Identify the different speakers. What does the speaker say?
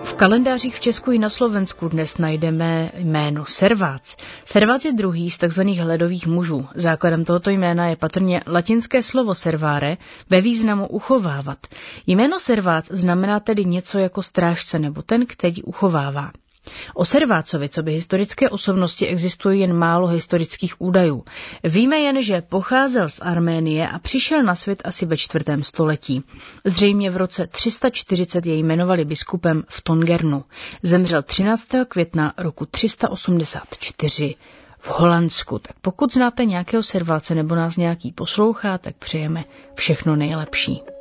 Speaker 1: V kalendářích v Česku i na Slovensku dnes najdeme jméno Servác. Servác je druhý z tzv. Ledových mužů. Základem tohoto jména je patrně latinské slovo servare ve významu uchovávat. Jméno Servác znamená tedy něco jako strážce nebo ten, který uchovává. O Servácovi, co by historické osobnosti, existuje jen málo historických údajů. Víme jen, že pocházel z Arménie a přišel na svět asi ve 4. století. Zřejmě v roce 340 jej jmenovali biskupem v Tongernu. Zemřel 13. května roku 384 v Holandsku. Tak pokud znáte nějakého Serváce nebo nás nějaký poslouchá, tak přejeme všechno nejlepší.